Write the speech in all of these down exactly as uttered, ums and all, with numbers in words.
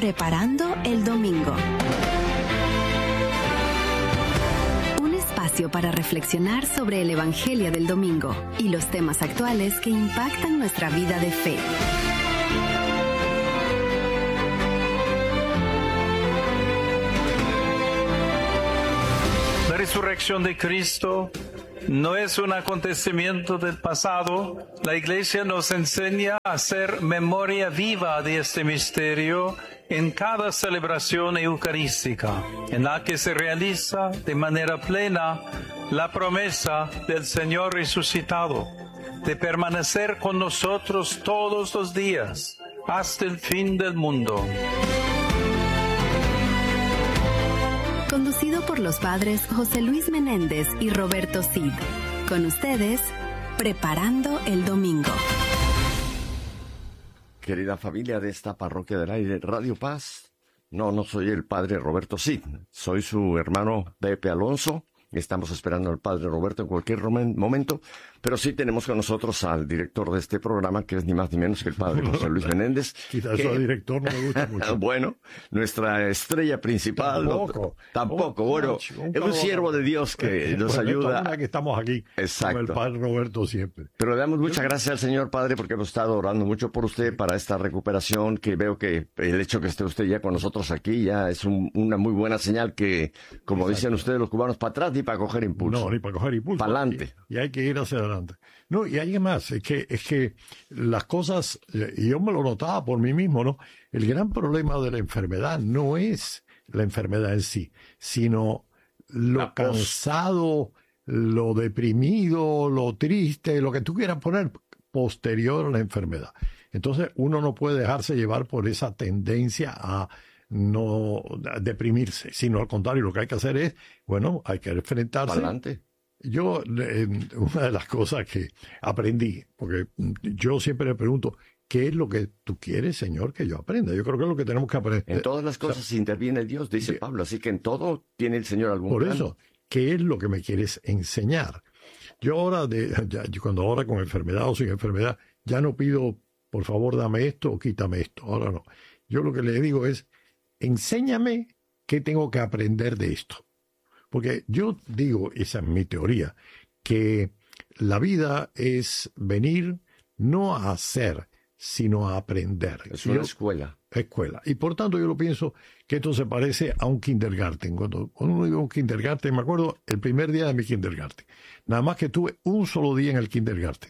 Preparando el Domingo. Un espacio para reflexionar sobre el Evangelio del Domingo y los temas actuales que impactan nuestra vida de fe. La resurrección de Cristo no es un acontecimiento del pasado. La Iglesia nos enseña a hacer memoria viva de este misterio en cada celebración eucarística, en la que se realiza de manera plena la promesa del Señor resucitado, de permanecer con nosotros todos los días, hasta el fin del mundo. Conducido por los padres José Luis Menéndez y Roberto Cid. Con ustedes, Preparando el Domingo. Querida familia de esta parroquia del aire, Radio Paz. No, no soy el padre Roberto Cid. Soy su hermano Pepe Alonso. Estamos esperando al padre Roberto en cualquier momento, pero sí tenemos con nosotros al director de este programa, que es ni más ni menos que el padre José Luis Menéndez. Quizás que, su director no me gusta mucho. Bueno, nuestra estrella principal. Tampoco. Tampoco, un, bueno, un, es un siervo de Dios que nos ayuda. Que estamos aquí. Exacto. Con el padre Roberto siempre. Pero le damos muchas gracias al Señor Padre porque hemos estado orando mucho por usted para esta recuperación, que veo que el hecho que esté usted ya con nosotros aquí ya es un, una muy buena señal que, como Exacto. Dicen ustedes los cubanos, para atrás ni para coger impulso. No, ni para coger impulso. Para adelante. Y, y hay que ir hacia adelante. No, y hay más, es que, es que las cosas, y yo me lo notaba por mí mismo, ¿no? El gran problema de la enfermedad no es la enfermedad en sí, sino lo cansado, lo deprimido, lo triste, lo que tú quieras poner posterior a la enfermedad. Entonces uno no puede dejarse llevar por esa tendencia a no a deprimirse, sino al contrario, lo que hay que hacer es, bueno, hay que enfrentarse. Adelante. Yo, eh, una de las cosas que aprendí, porque yo siempre le pregunto, ¿qué es lo que tú quieres, Señor, que yo aprenda? Yo creo que es lo que tenemos que aprender. En todas las cosas o sea, interviene Dios, dice de, Pablo, así que en todo tiene el Señor algún Por plan. eso, ¿qué es lo que me quieres enseñar? Yo ahora, de, ya, cuando ahora con enfermedad o sin enfermedad, ya no pido, por favor, dame esto o quítame esto. Ahora no. Yo lo que le digo es, enséñame qué tengo que aprender de esto. Porque yo digo, esa es mi teoría, que la vida es venir no a hacer, sino a aprender. Es una yo, escuela. Escuela. Y por tanto yo lo pienso que esto se parece a un kindergarten. Cuando, cuando uno iba a un kindergarten, me acuerdo el primer día de mi kindergarten. Nada más que tuve un solo día en el kindergarten.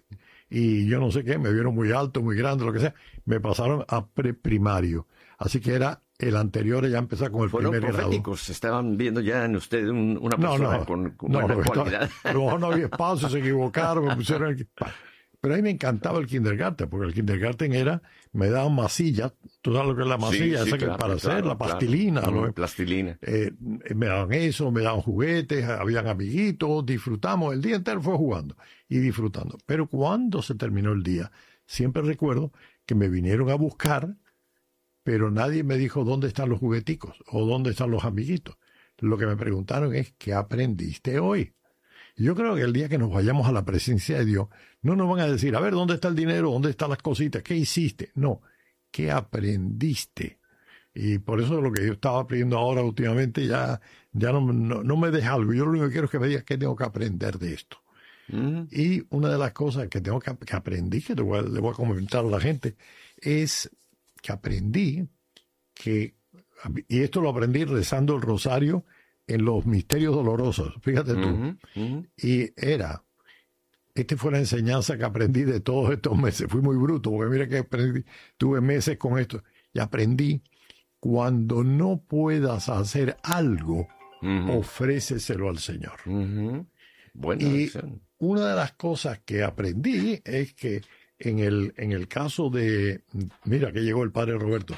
Y yo no sé qué, me vieron muy alto, muy grande, lo que sea. Me pasaron a preprimario. Así que era el anterior, ya empezó con el Fueron primer grado. proféticos, estaban viendo ya en usted un, una persona no, no, con, con no, buena no, cualidad. A lo mejor no había espacio, se equivocaron, me pusieron el... Pero a mí me encantaba el kindergarten, porque el kindergarten era, me daban masilla, tú sabes lo que es la masilla, sí, sí, esa claro, que para claro, hacer, la claro. plastilina. Mm, ¿no? Plastilina. Eh, me daban eso, me daban juguetes, habían amiguitos, disfrutamos, el día entero fue jugando y disfrutando. Pero cuando se terminó el día, siempre recuerdo que me vinieron a buscar, pero nadie me dijo dónde están los jugueticos o dónde están los amiguitos. Lo que me preguntaron es, ¿qué aprendiste hoy? Y yo creo que el día que nos vayamos a la presencia de Dios, no nos van a decir, a ver, ¿dónde está el dinero? ¿Dónde están las cositas? ¿Qué hiciste? No, ¿qué aprendiste? Y por eso lo que yo estaba aprendiendo ahora últimamente ya, ya no, no, no me deja algo. Yo lo único que quiero es que me digas qué tengo que aprender de esto. Mm. Y una de las cosas que tengo que, que aprendí, que te voy a, le voy a comentar a la gente, es que aprendí que, y esto lo aprendí rezando el rosario en los misterios dolorosos, fíjate tú, uh-huh, uh-huh. Y era, esta fue la enseñanza que aprendí de todos estos meses, fui muy bruto, porque mira que aprendí, tuve meses con esto, y aprendí, cuando no puedas hacer algo, uh-huh. ofréceselo al Señor. Uh-huh. Buena y lección. Una de las cosas que aprendí es que en el, en el caso de, mira que llegó el padre Roberto,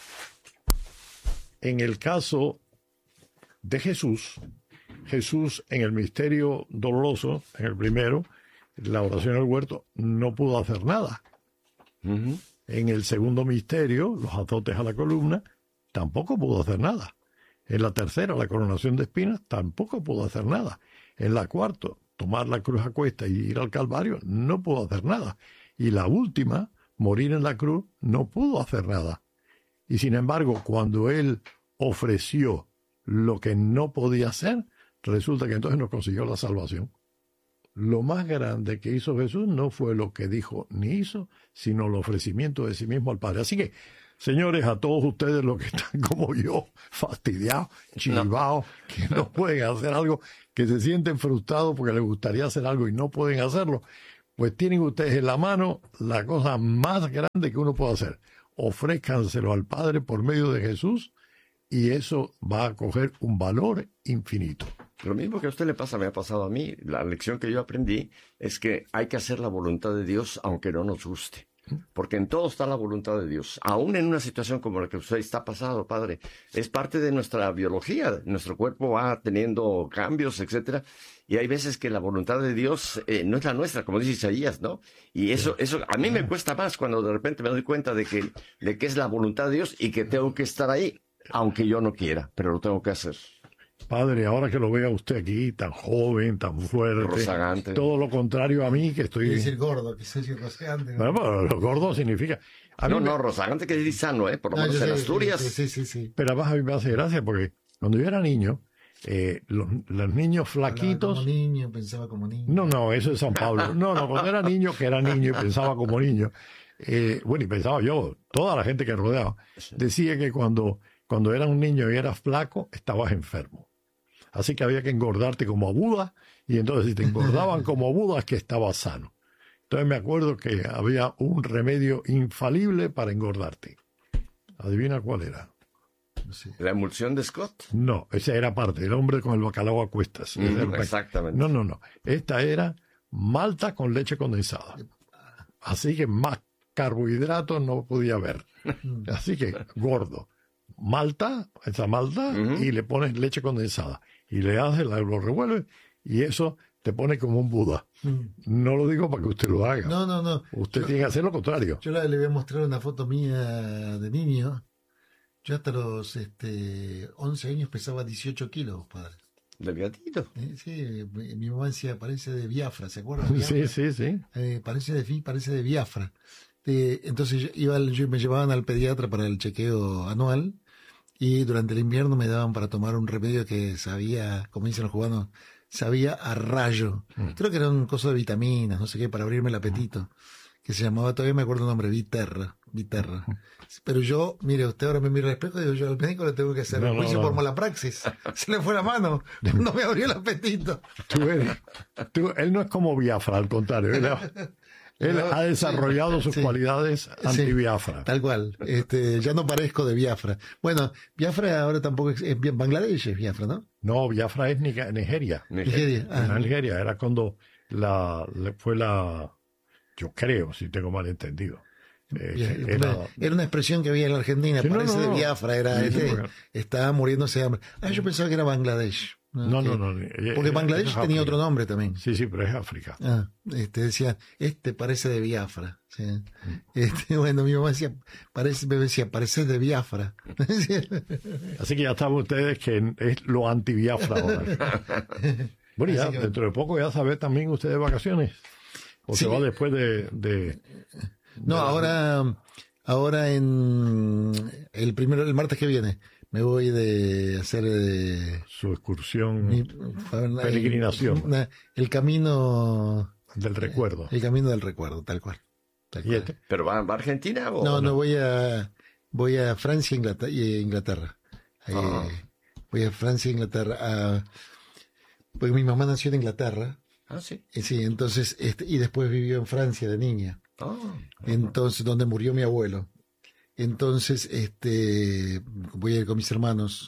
en el caso de Jesús, Jesús en el misterio doloroso, en el primero, la oración del huerto, no pudo hacer nada. Uh-huh. En el segundo misterio, los azotes a la columna, tampoco pudo hacer nada. En la tercera, la coronación de espinas, tampoco pudo hacer nada. En la cuarta, tomar la cruz a cuesta y ir al Calvario, no pudo hacer nada. Y la última, morir en la cruz, no pudo hacer nada. Y sin embargo, cuando él ofreció lo que no podía hacer, resulta que entonces no consiguió la salvación. Lo más grande que hizo Jesús no fue lo que dijo ni hizo, sino el ofrecimiento de sí mismo al Padre. Así que, señores, a todos ustedes los que están como yo, fastidiados, chivados, no. que no pueden hacer algo, que se sienten frustrados porque les gustaría hacer algo y no pueden hacerlo, pues tienen ustedes en la mano la cosa más grande que uno puede hacer. Ofrézcanselo al Padre por medio de Jesús y eso va a coger un valor infinito. Lo mismo que a usted le pasa, me ha pasado a mí. La lección que yo aprendí es que hay que hacer la voluntad de Dios aunque no nos guste. Porque en todo está la voluntad de Dios. Aún en una situación como la que usted está pasando, Padre, es parte de nuestra biología. Nuestro cuerpo va teniendo cambios, etcétera. Y hay veces que la voluntad de Dios eh, no es la nuestra, como dice Isaías, ¿no? Y eso, eso a mí me cuesta más cuando de repente me doy cuenta de que, de que es la voluntad de Dios y que tengo que estar ahí, aunque yo no quiera, pero lo tengo que hacer. Padre, ahora que lo vea usted aquí, tan joven, tan fuerte, rozagante. Todo lo contrario a mí, que estoy... Quiere decir gordo, que soy rozagante. Bueno, pero lo gordo significa... A no, mí no, me... rozagante quiere decir sano, ¿eh? Por lo No, menos en sé, Asturias. Sí, sí, sí, sí. Pero además a mí me hace gracia porque cuando yo era niño, eh, los, los niños flaquitos... Hablaba como niño, pensaba como niño. No, no, eso es San Pablo. No, no, cuando era niño, que era niño y pensaba como niño. Eh, bueno, y pensaba yo, toda la gente que rodeaba, decía que cuando, cuando era un niño y eras flaco, estabas enfermo. Así que había que engordarte como a Buda, y entonces si te engordaban como a Buda es que estabas sano. Entonces me acuerdo que había un remedio infalible para engordarte. ¿Adivina cuál era? Sí. ¿La emulsión de Scott? No, esa era parte, el hombre con el bacalao a cuestas. Mm, exactamente. No, no, no. Esta era malta con leche condensada. Así que más carbohidratos no podía haber. Así que gordo. Malta, esa malta, uh-huh. y le pones leche condensada. Y le haces, lo revuelves, y eso te pone como un Buda. Mm. No lo digo para que usted lo haga. No, no, no. Usted yo, tiene que hacer lo contrario. Yo le voy a mostrar una foto mía de niño. Yo hasta los este, once años pesaba dieciocho kilos, padre. ¿Delgadito? Eh, sí, mi, mi mamá decía, parece de Biafra, ¿se acuerdan? Sí, sí, sí. Eh, parece de parece de Biafra. Eh, entonces yo, iba al, yo, me llevaban al pediatra para el chequeo anual. Y durante el invierno me daban para tomar un remedio que sabía, como dicen los cubanos, sabía a rayo. Mm. Creo que era un coso de vitaminas, no sé qué, para abrirme el apetito. Que se llamaba, todavía me acuerdo el nombre, Viterra. Viterra. Pero yo, mire, usted ahora me mira al espejo y digo, yo al médico le tengo que hacer un juicio no, no. por mala praxis. Se le fue la mano, no me abrió el apetito. Tú eres, tú, él no es como Biafra, al contrario. Él, Él no, ha desarrollado sí, sus sí, cualidades anti-Biafra. Sí, tal cual. Este, ya no parezco de Biafra. Bueno, Biafra ahora tampoco es, es Bangladesh, es Biafra, ¿no? No, Biafra es Nigeria. Nigeria. Ah. Nigeria era cuando la, la fue la, yo creo, si tengo mal entendido. Eh, era, era una expresión que había en la Argentina, sí, parece no, no, no. de Biafra, era sí, este, porque... estaba muriéndose de hambre. Ah, yo pensaba que era Bangladesh. No, no, no. no. Porque Bangladesh tenía otro nombre también. Sí, sí, pero es África. Ah, este decía, este parece de Biafra. ¿Sí? Mm. Este, bueno, mi mamá decía, parece, me decía, parece de Biafra. Así que ya saben ustedes que es lo anti-Biafra ahora. Bueno, ya, que... dentro de poco ya saben también ustedes vacaciones. O sí. se va después de... de no, de ahora, la... ahora en el primero, el martes que viene. Me voy de hacer de, su excursión, mi, peregrinación. Una, el camino del recuerdo. El camino del recuerdo, tal cual. Tal cual. Este? ¿Pero va, va a Argentina o no, no? No, voy a voy a Francia e Inglaterra. Eh, oh. Voy a Francia e Inglaterra. A, porque mi mamá nació en Inglaterra. Ah, sí. Y, sí, entonces, este, y después vivió en Francia de niña. Oh. Entonces, donde murió mi abuelo. Entonces, este, voy a ir con mis hermanos.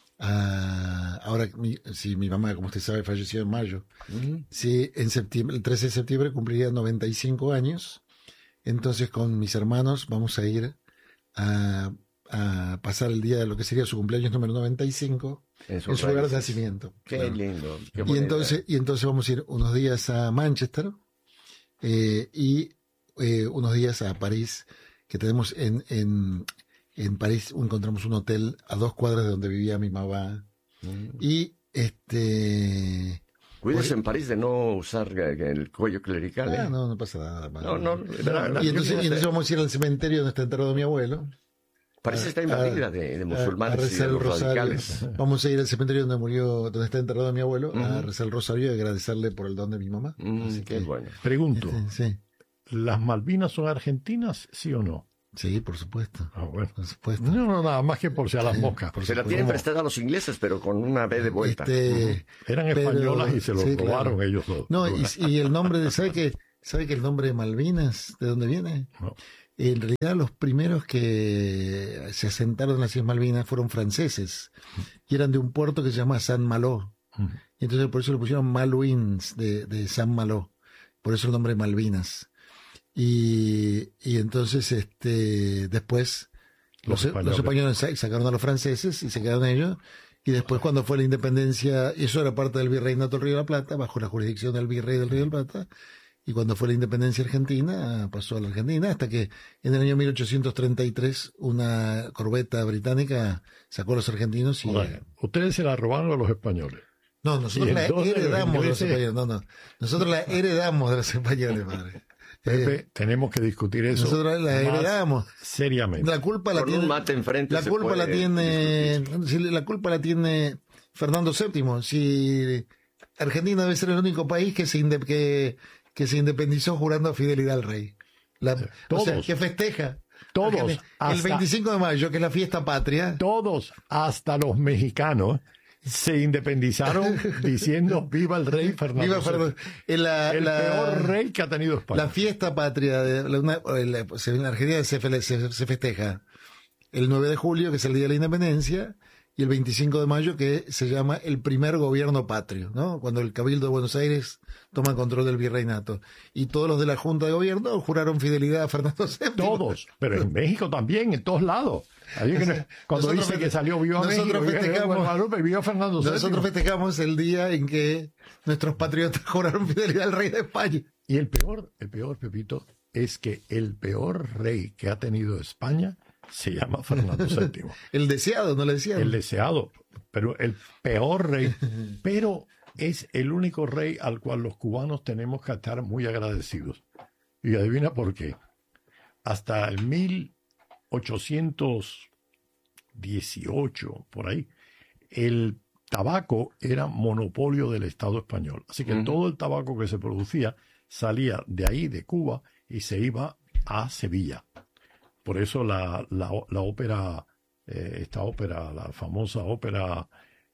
A, ahora, mi, sí, mi mamá, como usted sabe, falleció en mayo. Uh-huh. Sí, en septiembre, el trece de septiembre cumpliría noventa y cinco años. Entonces, con mis hermanos vamos a ir a, a pasar el día de lo que sería su cumpleaños número noventa y cinco en su, en su lugar de nacimiento. Qué claro. lindo. Qué y entonces, y entonces vamos a ir unos días a Manchester eh, y eh, unos días a París. Que tenemos en, en, en París, encontramos un hotel a dos cuadras de donde vivía mi mamá. Mm. Y este... Cuídese pues, en París de no usar el cuello clerical. Ah, ¿eh? no, no pasa nada. No, no, no, y entonces, y entonces vamos a ir al cementerio donde está enterrado mi abuelo. Parece estar invadida de, de musulmanes a, a y de los radicales. Vamos a ir al cementerio donde murió, donde está enterrado mi abuelo, uh-huh. a rezar el rosario y agradecerle por el don de mi mamá. Mm, Así qué que, bueno. Pregunto, este, sí. ¿las Malvinas son argentinas, sí o no? Sí, por supuesto. Ah, bueno. Por supuesto. No, no, nada más que por si a las moscas. Se la tienen prestada a los ingleses, pero con una B de vuelta. Este, uh-huh. Eran pero, españolas y se lo sí, robaron claro. ellos dos. No, y, y el nombre de, ¿sabe que sabe que el nombre de Malvinas, de dónde viene? No. En realidad los primeros que se asentaron en las Islas Malvinas fueron franceses y eran de un puerto que se llama San Malo. Uh-huh. Y entonces por eso le pusieron Malouines de, de San Malo. Por eso el nombre Malvinas. Y, y entonces este después los, los, españoles. los españoles sacaron a los franceses y se quedaron ellos. Y después cuando fue la independencia, eso era parte del virreinato del Río de la Plata, bajo la jurisdicción del virrey del Río de la Plata. Y cuando fue la independencia argentina, pasó a la Argentina, hasta que en el año mil ochocientos treinta y tres una corbeta británica sacó a los argentinos y... Oye, ustedes se la robaron a los españoles. No, nosotros la heredamos de los españoles. No, no. Nosotros la heredamos de los españoles, padre. Pepe, eh, tenemos que discutir eso. Nosotros la heredamos. Seriamente. La culpa la Con tiene... un mate enfrente la culpa la tiene... Si la culpa la tiene Fernando séptimo. Si Argentina debe ser el único país que se... Inde, que, que se independizó jurando fidelidad al rey. La, todos, o sea, que festeja. Todos. Hasta, el veinticinco de mayo, que es la fiesta patria. Todos, hasta los mexicanos, se independizaron diciendo viva el rey Fernando. Viva Fernando. La, el la, peor rey que ha tenido España. La fiesta patria de la, una, la, en Argentina se, se, se festeja el nueve de julio, que es el día de la independencia, y el veinticinco de mayo, que se llama el primer gobierno patrio, ¿no? Cuando el Cabildo de Buenos Aires toma control del virreinato. Y todos los de la Junta de Gobierno juraron fidelidad a Fernando séptimo. Todos, pero en México también, en todos lados. Que no, cuando nosotros dice que salió viva nosotros México, festejamos, viva Fernando séptimo. Nosotros festejamos el día en que nuestros patriotas juraron fidelidad al rey de España. Y el peor, el peor, Pepito, es que el peor rey que ha tenido España se llama Fernando séptimo. El deseado, no le decían. El deseado, pero el peor rey. Pero es el único rey al cual los cubanos tenemos que estar muy agradecidos. Y adivina por qué. Hasta el mil ochocientos dieciocho, por ahí, el tabaco era monopolio del Estado español. Así que uh-huh. todo el tabaco que se producía salía de ahí, de Cuba, y se iba a Sevilla. Por eso la, la, la ópera, eh, esta ópera, la famosa ópera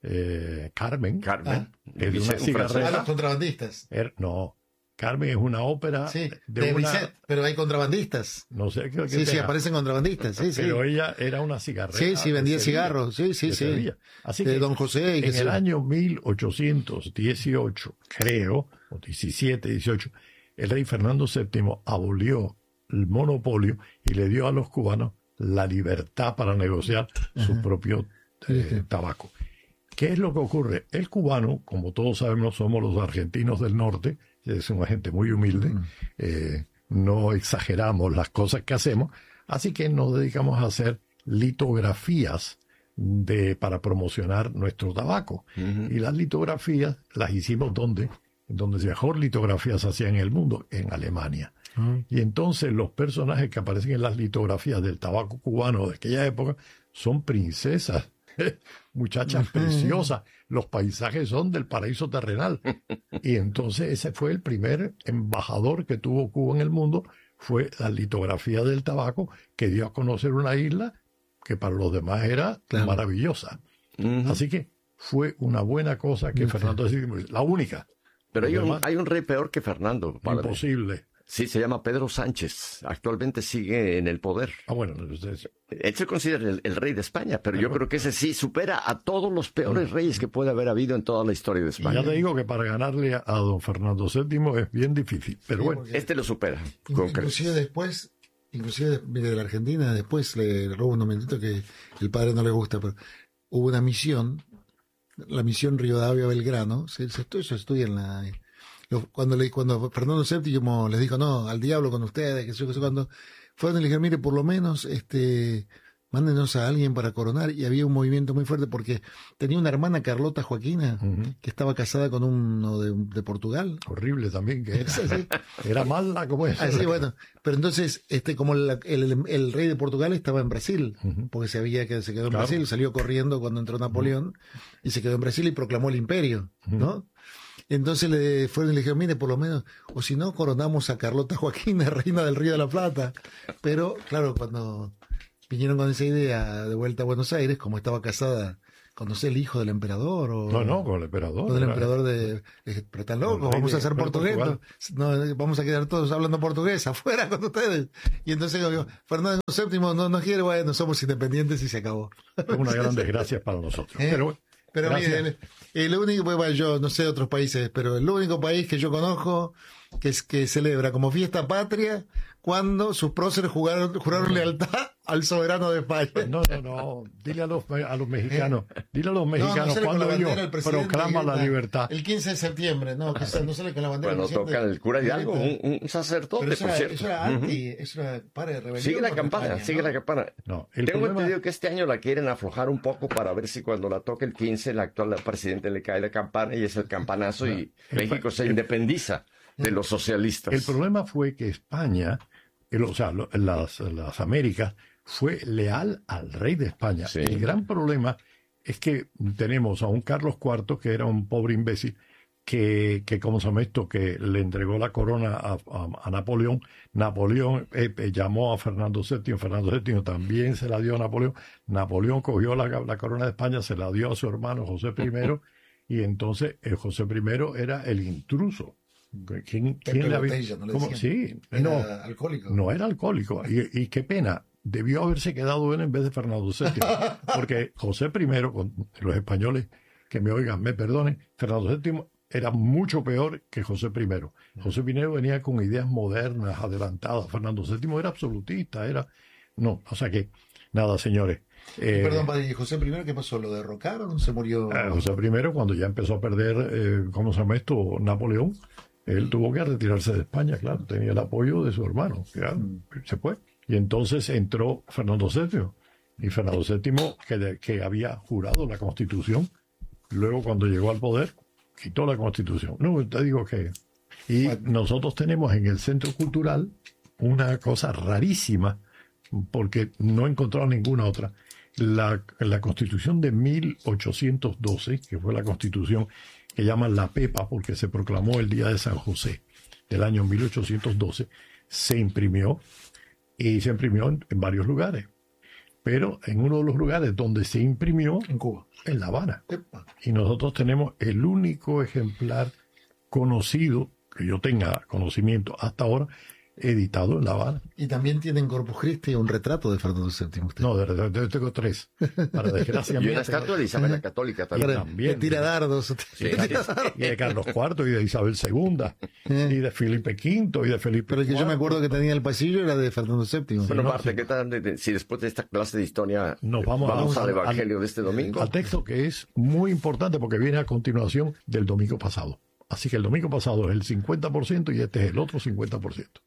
eh, Carmen, Carmen, ah, es de una cigarrera. A los contrabandistas. Er, no, Carmen es una ópera sí, de, de una... Bizet, pero hay contrabandistas. No sé qué. Sí, sí, aparecen contrabandistas. Sí, pero sí. ella era una cigarrera. Sí, sí, vendía cigarros. Sí, sí, sí. Así de que Don José. Y en que el se... año mil ochocientos dieciocho, creo, o diecisiete, dieciocho, el rey Fernando séptimo abolió el monopolio y le dio a los cubanos la libertad para negociar Ajá. su propio eh, sí, sí. tabaco. ¿Qué es lo que ocurre? El cubano, como todos sabemos, somos los argentinos del norte, es una gente muy humilde, uh-huh. eh, no exageramos las cosas que hacemos, así que nos dedicamos a hacer litografías de, para promocionar nuestro tabaco. Uh-huh. Y las litografías las hicimos donde, donde mejor litografías se hacían en el mundo, en Alemania. Uh-huh. Y entonces los personajes que aparecen en las litografías del tabaco cubano de aquella época son princesas, muchachas uh-huh. preciosas. Los paisajes son del paraíso terrenal. Y entonces ese fue el primer embajador que tuvo Cuba en el mundo, fue la litografía del tabaco, que dio a conocer una isla que para los demás era claro. maravillosa. Uh-huh. Así que fue una buena cosa que uh-huh. Fernando séptimo, la única. Pero hay un, hay un rey peor que Fernando. Padre. Imposible. Sí, se llama Pedro Sánchez. Actualmente sigue en el poder. Ah, bueno. Entonces... Él se considera el, el rey de España, pero yo creo que ese sí supera a todos los peores reyes que puede haber habido en toda la historia de España. Y ya te digo que para ganarle a, a don Fernando séptimo es bien difícil, pero sí, bueno. Este lo supera. Inclusive después, inclusive mire, de la Argentina, después le robo un momentito que el padre no le gusta, pero hubo una misión, la misión Rivadavia Belgrano, se, se, eso estudia en la... Cuando, le, cuando Fernando séptimo les dijo, no, al diablo con ustedes, que sé yo, que sé cuando, fue donde le dijeron, mire, por lo menos, este, mándenos a alguien para coronar, y había un movimiento muy fuerte porque tenía una hermana, Carlota Joaquina, uh-huh. que estaba casada con uno de, de Portugal. Horrible también que era. Sí. Era mala como es. Así, bueno, pero entonces, este, como la, el, el rey de Portugal estaba en Brasil, uh-huh. porque se había que se quedó en claro. Brasil, salió corriendo cuando entró Napoleón, uh-huh. y se quedó en Brasil y proclamó el imperio, uh-huh. ¿no? Entonces le fueron y le dijeron, mire, por lo menos, o si no, coronamos a Carlota Joaquina, reina del Río de la Plata. Pero, claro, cuando vinieron con esa idea de vuelta a Buenos Aires, como estaba casada con, no sé, el hijo del emperador o... No, no, con el emperador. Con el emperador de... Pero están locos, vamos a hacer portugués. No, vamos a quedar todos hablando portugués, afuera con ustedes. Y entonces digo, Fernando séptimo no nos quiere, bueno, somos independientes y se acabó. Es una gran desgracia para nosotros. ¿Eh? Pero... Pero miren, el único, bueno, yo no sé de otros países, pero el único país que yo conozco que es que celebra como fiesta patria cuando sus próceres jugaron, juraron lealtad al soberano de España. No, no, no. Dile a los, a los mexicanos, dile a los mexicanos no, no cuando ellos proclaman la libertad. El quince de septiembre, no, que no sale con la bandera. Bueno, toca el cura Hidalgo, un, un sacerdote, pero eso por era, cierto. Eso era anti, uh-huh. eso era para de rebelión. Sigue la campana, España, sigue ¿no? la campana. No, Tengo problema... entendido que este año la quieren aflojar un poco para ver si cuando la toque el quince, el actual presidente le cae la campana y es el campanazo no, y el, México se el, independiza de los socialistas. El problema fue que España, el, o sea, lo, las, las Américas, fue leal al rey de España. Sí. El gran problema es que tenemos a un Carlos cuarto que era un pobre imbécil que, que como se llama esto, que le entregó la corona a, a, a Napoleón. Napoleón eh, eh, llamó a Fernando séptimo, Fernando séptimo también se la dio a Napoleón. Napoleón cogió la, la corona de España, se la dio a su hermano José primero, y entonces el José primero era el intruso. ¿Quién, quién le había... Botella, ¿no le ¿Cómo? Sí, era no, alcohólico. No era alcohólico. Y, y qué pena, debió haberse quedado él en vez de Fernando séptimo. Porque José primero, con los españoles que me oigan, me perdonen, Fernando séptimo era mucho peor que José primero. José primero venía con ideas modernas, adelantadas. Fernando séptimo era absolutista, era... No, o sea que, nada, señores. Eh, Perdón, padre, ¿y José primero qué pasó? ¿Lo derrocaron? ¿Se murió? Eh, José primero, cuando ya empezó a perder, eh, ¿cómo se llama esto? Napoleón, él tuvo que retirarse de España, claro, tenía el apoyo de su hermano, ya, mm. se fue. Y entonces entró Fernando séptimo, y Fernando séptimo, que, que había jurado la Constitución, luego cuando llegó al poder, quitó la Constitución. No, te digo que... Y bueno, nosotros tenemos en el Centro Cultural una cosa rarísima, porque no he encontrado ninguna otra. La, la Constitución de mil ochocientos doce, que fue la Constitución que llaman la Pepa, porque se proclamó el día de San José del año mil ochocientos doce, se imprimió y se imprimió en, en varios lugares. Pero en uno de los lugares donde se imprimió, en Cuba, en La Habana. Epa. Y nosotros tenemos el único ejemplar conocido, que yo tenga conocimiento hasta ahora, editado en La Habana. Y también tienen Corpus Christi un retrato de Fernando séptimo. ¿Usted? No, de verdad, tengo tres. Para desgracia y una estatua de Isabel la Católica también. también. De tira dardos. Sí, y de Carlos cuarto, y de Isabel segunda, eh. y de Felipe quinto, y de Felipe Pero el que cuarto. Yo me acuerdo que tenía el pasillo era de Fernando séptimo. Bueno, no, parte, sí. ¿qué tal? De, de, si después de esta clase de historia nos vamos, vamos a, al Evangelio al, de este domingo. Al texto que es muy importante porque viene a continuación del domingo pasado. Así que el domingo pasado es el cincuenta por ciento y este es el otro cincuenta por ciento.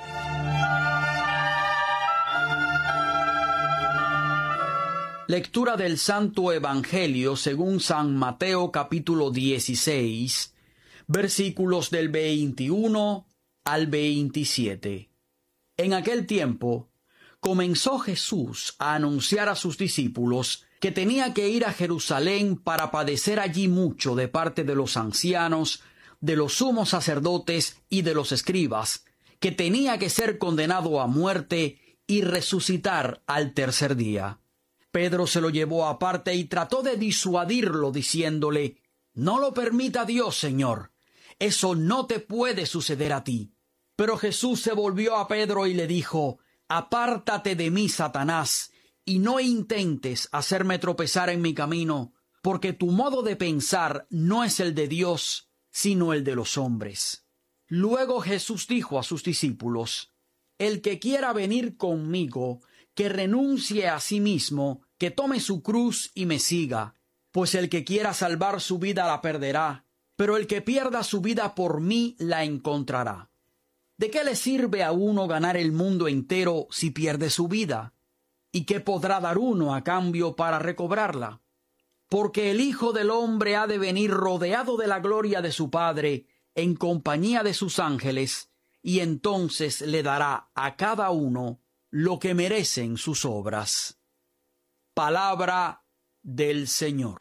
Lectura del Santo Evangelio según San Mateo capítulo dieciséis, versículos del veintiuno al veintisiete. En aquel tiempo comenzó Jesús a anunciar a sus discípulos que tenía que ir a Jerusalén para padecer allí mucho de parte de los ancianos, de los sumos sacerdotes y de los escribas, que tenía que ser condenado a muerte y resucitar al tercer día. Pedro se lo llevó aparte y trató de disuadirlo diciéndole: «No lo permita Dios, Señor. Eso no te puede suceder a ti». Pero Jesús se volvió a Pedro y le dijo: «Apártate de mí, Satanás, y no intentes hacerme tropezar en mi camino, porque tu modo de pensar no es el de Dios, sino el de los hombres». Luego Jesús dijo a sus discípulos: «El que quiera venir conmigo, que renuncie a sí mismo, que tome su cruz y me siga, pues el que quiera salvar su vida la perderá, pero el que pierda su vida por mí la encontrará. ¿De qué le sirve a uno ganar el mundo entero si pierde su vida? ¿Y qué podrá dar uno a cambio para recobrarla? Porque el Hijo del Hombre ha de venir rodeado de la gloria de su Padre, en compañía de sus ángeles, y entonces le dará a cada uno lo que merecen sus obras. Palabra del Señor.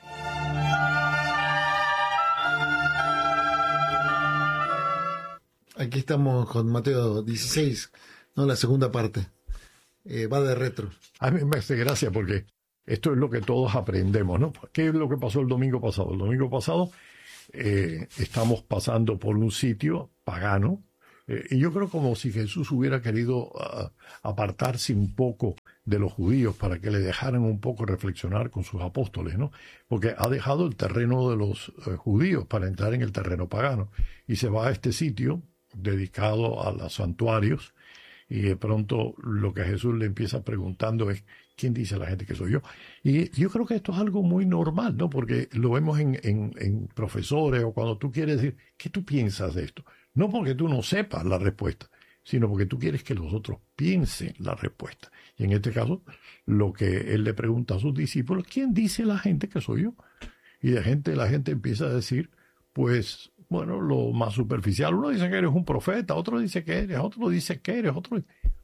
Aquí estamos con Mateo dieciséis, no la segunda parte. Eh, va de retro. A mí me hace gracia porque esto es lo que todos aprendemos, ¿no? ¿Qué es lo que pasó el domingo pasado? El domingo pasado eh, estamos pasando por un sitio pagano, eh, y yo creo como si Jesús hubiera querido uh, apartarse un poco de los judíos para que le dejaran un poco reflexionar con sus apóstoles, ¿no? Porque ha dejado el terreno de los uh, judíos para entrar en el terreno pagano y se va a este sitio dedicado a los santuarios. Y de pronto lo que Jesús le empieza preguntando es, ¿quién dice a la gente que soy yo? Y yo creo que esto es algo muy normal, ¿no? Porque lo vemos en, en, en profesores o cuando tú quieres decir, ¿qué tú piensas de esto? No porque tú no sepas la respuesta, sino porque tú quieres que los otros piensen la respuesta. Y en este caso, lo que él le pregunta a sus discípulos, ¿quién dice la gente que soy yo? Y de gente, la gente empieza a decir, pues, bueno, lo más superficial. Uno dice que eres un profeta, otro dice que eres, otro dice que eres, otro.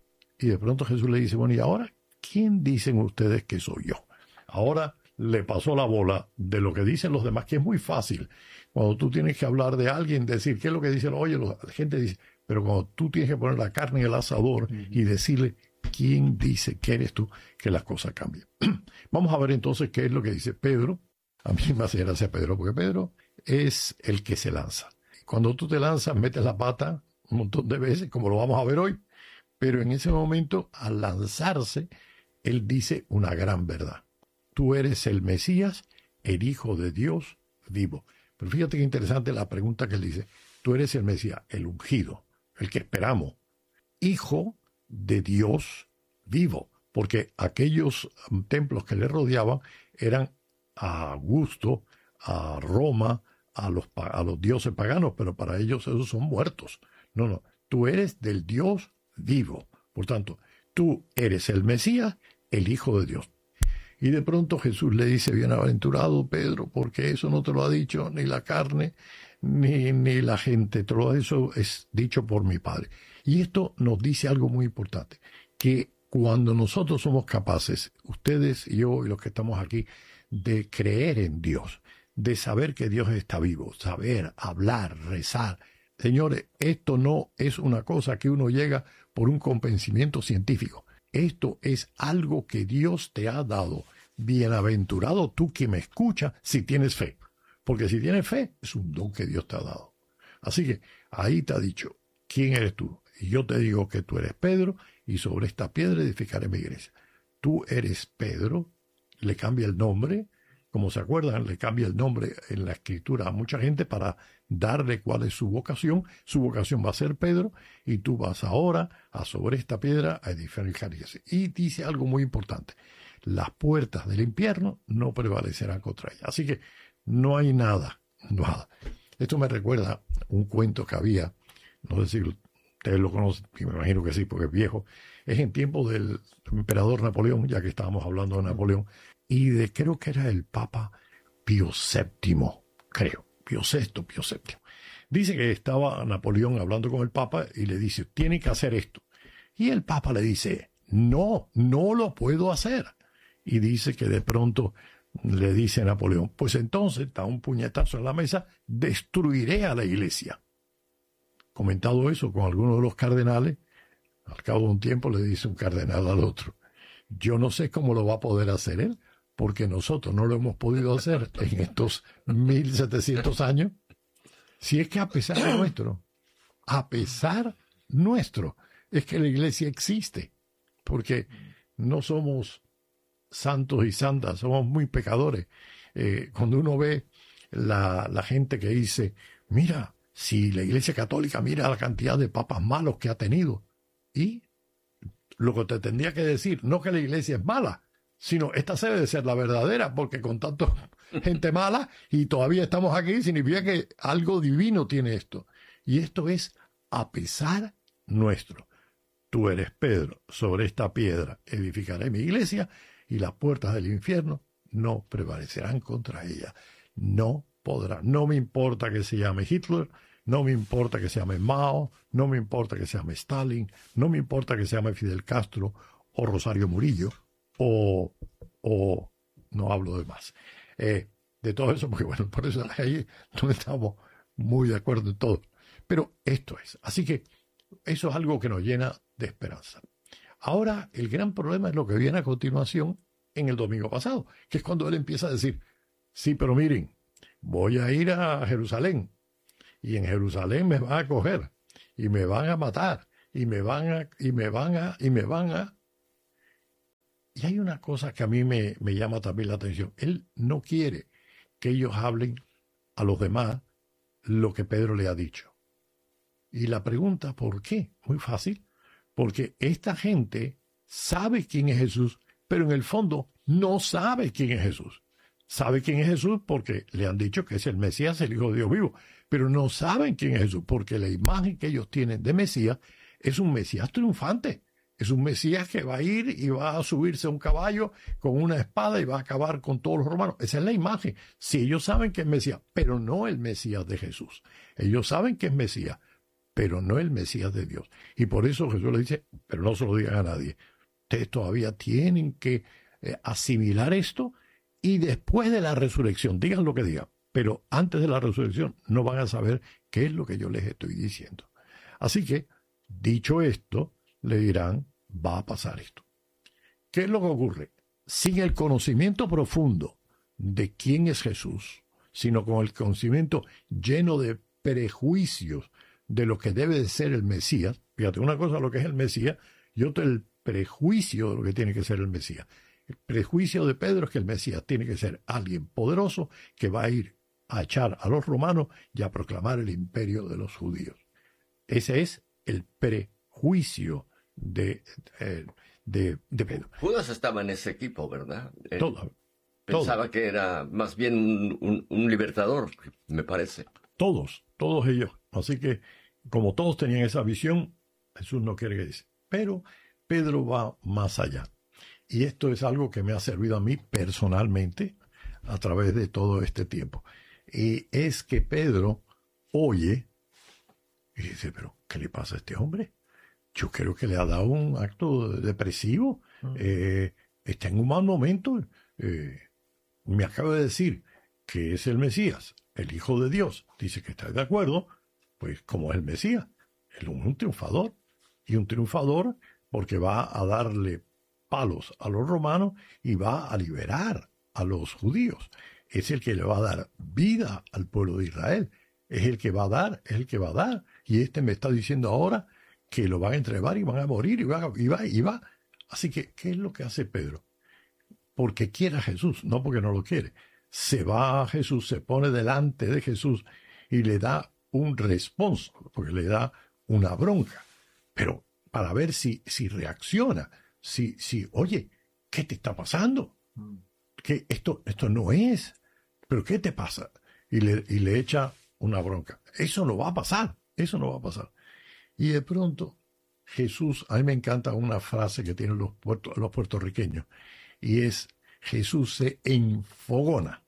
Y de pronto Jesús le dice, bueno, ¿y ahora quién dicen ustedes que soy yo? Ahora le pasó la bola de lo que dicen los demás, que es muy fácil. Cuando tú tienes que hablar de alguien, decir qué es lo que dicen, oye, la gente dice, pero cuando tú tienes que poner la carne en el asador uh-huh. y decirle quién dice que eres tú, que las cosas cambian. Vamos a ver entonces qué es lo que dice Pedro. A mí me hace gracia Pedro, porque Pedro es el que se lanza. Cuando tú te lanzas, metes la pata un montón de veces, como lo vamos a ver hoy, pero en ese momento, al lanzarse, él dice una gran verdad. Tú eres el Mesías, el Hijo de Dios vivo. Pero fíjate qué interesante la pregunta que él dice. Tú eres el Mesías, el ungido, el que esperamos, Hijo de Dios vivo. Porque aquellos templos que le rodeaban eran a Augusto, a Roma, a los, a los dioses paganos, pero para ellos esos son muertos. No, no, tú eres del Dios vivo. Por tanto, tú eres el Mesías, el Hijo de Dios. Y de pronto Jesús le dice, bienaventurado Pedro, porque eso no te lo ha dicho ni la carne, ni, ni la gente, todo eso es dicho por mi Padre. Y esto nos dice algo muy importante, que cuando nosotros somos capaces, ustedes y yo y los que estamos aquí, de creer en Dios, de saber que Dios está vivo, saber, hablar, rezar. Señores, esto no es una cosa que uno llega por un convencimiento científico. Esto es algo que Dios te ha dado. Bienaventurado tú que me escuchas si tienes fe. Porque si tienes fe, es un don que Dios te ha dado. Así que ahí te ha dicho, ¿quién eres tú? Y yo te digo que tú eres Pedro y sobre esta piedra edificaré mi iglesia. Tú eres Pedro, le cambia el nombre. Como se acuerdan, le cambia el nombre en la escritura a mucha gente para darle cuál es su vocación. Su vocación va a ser Pedro, y tú vas ahora a sobre esta piedra a edificar iglesia. Y dice algo muy importante, las puertas del infierno no prevalecerán contra ella. Así que no hay nada, nada. Esto me recuerda un cuento que había, no sé si ustedes lo conocen, me imagino que sí, porque es viejo. Es en tiempo del emperador Napoleón, ya que estábamos hablando de Napoleón, y de creo que era el Papa Pío séptimo, creo, Pío sexto, Pío séptimo. Dice que estaba Napoleón hablando con el Papa y le dice, tiene que hacer esto. Y el Papa le dice, no, no lo puedo hacer. Y dice que de pronto le dice a Napoleón, pues entonces, da un puñetazo en la mesa, destruiré a la iglesia. Comentado eso con algunos de los cardenales, al cabo de un tiempo le dice un cardenal al otro, yo no sé cómo lo va a poder hacer él, porque nosotros no lo hemos podido hacer en estos mil setecientos años. Si es que a pesar de nuestro, a pesar nuestro, es que la iglesia existe, porque no somos santos y santas, somos muy pecadores. Eh, cuando uno ve la, la gente que dice, mira, si la iglesia católica, mira la cantidad de papas malos que ha tenido, y lo que te tendría que decir, no que la iglesia es mala, sino esta debe de ser la verdadera, porque con tanta gente mala y todavía estamos aquí, significa que algo divino tiene esto. Y esto es a pesar nuestro. tú eres Pedro, sobre esta piedra edificaré mi iglesia y las puertas del infierno no prevalecerán contra ella. No podrán. No me importa que se llame Hitler, no me importa que se llame Mao, no me importa que se llame Stalin, no me importa que se llame Fidel Castro o Rosario Murillo o, o no hablo de más. Eh, de todo eso, porque bueno, por eso ahí no estamos muy de acuerdo en todo. Pero esto es. Así que eso es algo que nos llena de esperanza. Ahora, el gran problema es lo que viene a continuación en el domingo pasado, que es cuando él empieza a decir, sí, pero miren, voy a ir a Jerusalén y en Jerusalén me van a coger y me van a matar y me van a, y me van a, y me van a... Y hay una cosa que a mí me, me llama también la atención. Él no quiere que ellos hablen a los demás lo que Pedro le ha dicho. Y la pregunta, ¿por qué? Muy fácil. Porque esta gente sabe quién es Jesús, pero en el fondo no sabe quién es Jesús. Sabe quién es Jesús porque le han dicho que es el Mesías, el Hijo de Dios vivo, pero no saben quién es Jesús, porque la imagen que ellos tienen de Mesías es un Mesías triunfante. Es un Mesías que va a ir y va a subirse a un caballo con una espada y va a acabar con todos los romanos. Esa es la imagen. Sí, ellos saben que es Mesías, pero no el Mesías de Jesús. Ellos saben que es Mesías, pero no el Mesías de Dios. Y por eso Jesús le dice, pero no se lo digan a nadie. Ustedes todavía tienen que eh, asimilar esto y después de la resurrección, digan lo que digan, pero antes de la resurrección no van a saber qué es lo que yo les estoy diciendo. Así que, dicho esto, le dirán, va a pasar esto. ¿Qué es lo que ocurre? Sin el conocimiento profundo de quién es Jesús, sino con el conocimiento lleno de prejuicios de lo que debe de ser el Mesías. Fíjate, una cosa lo que es el Mesías y otra el prejuicio de lo que tiene que ser el Mesías. El prejuicio de Pedro es que el Mesías tiene que ser alguien poderoso que va a ir a echar a los romanos y a proclamar el imperio de los judíos. Ese es el prejuicio de, eh, de, de Pedro. Judas estaba en ese equipo, ¿verdad? Todo, Pensaba todo. que era más bien un, un, un libertador, me parece. Todos, todos ellos. Así que, como todos tenían esa visión, Jesús no quiere que dice. Pero Pedro va más allá. Y esto es algo que me ha servido a mí personalmente a través de todo este tiempo. Y es que Pedro oye y dice, pero ¿qué le pasa a este hombre? Yo creo que le ha dado un acto depresivo. Mm. Eh, está en un mal momento. Eh, me acaba de decir que es el Mesías, el Hijo de Dios. Dice que está de acuerdo. Pues como es el Mesías, es un triunfador. Y un triunfador porque va a darle palos a los romanos y va a liberar a los judíos. Es el que le va a dar vida al pueblo de Israel. Es el que va a dar, es el que va a dar. Y este me está diciendo ahora que lo van a entregar y van a morir y va, y va, y va. Así que, ¿qué es lo que hace Pedro? Porque quiere a Jesús, no porque no lo quiere. Se va a Jesús, se pone delante de Jesús y le da un responso, porque le da una bronca. Pero para ver si, si reacciona, si, si, oye, ¿qué te está pasando? Que esto, esto no es. ¿Pero qué te pasa? Y le, y le echa una bronca. Eso no va a pasar. Eso no va a pasar. Y de pronto, Jesús, a mí me encanta una frase que tienen los, puerto, los puertorriqueños, y es, Jesús se enfogona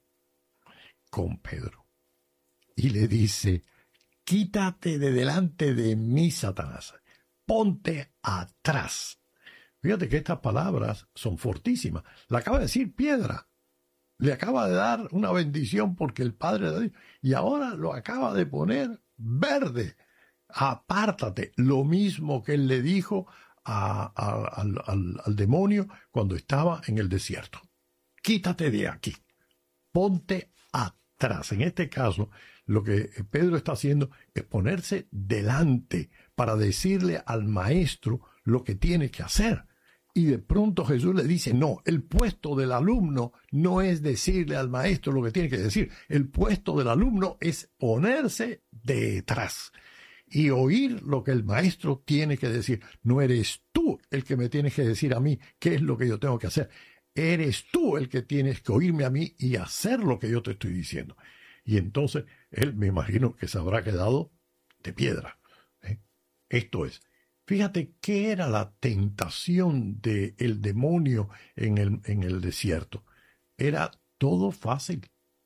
con Pedro. Y le dice, quítate de delante de mí, Satanás. Ponte atrás. Fíjate que estas palabras son fortísimas. Le acaba de decir piedra. Le acaba de dar una bendición porque el Padre le dio. Y ahora lo acaba de poner verde. Apártate. Lo mismo que él le dijo a, a, al, al, al demonio cuando estaba en el desierto. Quítate de aquí. Ponte atrás. En este caso, lo que Pedro está haciendo es ponerse delante para decirle al maestro lo que tiene que hacer. Y de pronto Jesús le dice, no, el puesto del alumno no es decirle al maestro lo que tiene que decir. El puesto del alumno es ponerse detrás y oír lo que el maestro tiene que decir. No eres tú el que me tienes que decir a mí qué es lo que yo tengo que hacer. Eres tú el que tienes que oírme a mí y hacer lo que yo te estoy diciendo. Y entonces él, me imagino que se habrá quedado de piedra. ¿eh? Esto es. Fíjate qué era la tentación del demonio en el, en el desierto. Era todo fácil.